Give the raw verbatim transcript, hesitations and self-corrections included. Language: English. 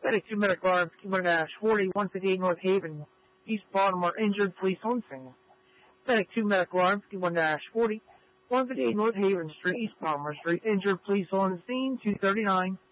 Medic two Medical Arm fifty-one forty, one fifty-eight North Haven, East Baltimore, injured, police on scene. Medic two Medical Arm fifty-one forty, one fifty-eight North Haven Street, East Baltimore Street, injured, police on scene, two thirty-nine.